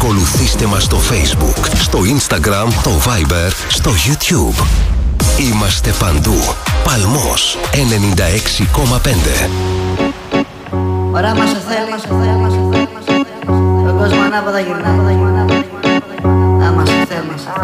Ακολουθήστε μας στο Facebook, στο Instagram, το Viber, στο YouTube. Είμαστε παντού. Παλμός 96,5. Ωραία μας σε θέλει. Τον κόσμο ανάποδα γυρνάει. Άμα σε θέλει.